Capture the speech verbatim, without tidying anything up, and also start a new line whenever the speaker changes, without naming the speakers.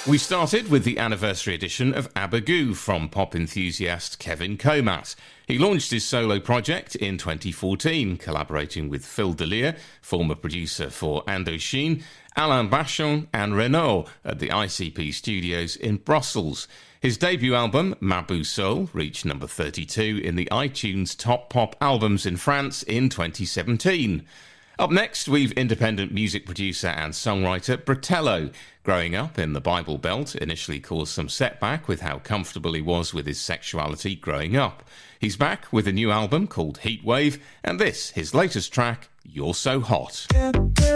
We started with the anniversary edition of Abagoo from pop enthusiast Kevin Comat. He launched his solo project in twenty fourteen, collaborating with Phil Delia, former producer for Indochine, Alain Bachon and Renaud at the I C P studios in Brussels. His debut album, Mabou Soul, reached number thirty-two in the iTunes Top Pop Albums in France in twenty seventeen. Up next, we've independent music producer and songwriter Bratello. Growing up in the Bible Belt initially caused some setback with how comfortable he was with his sexuality growing up. He's back with a new album called Heatwave, and this, his latest track, You're So Hot.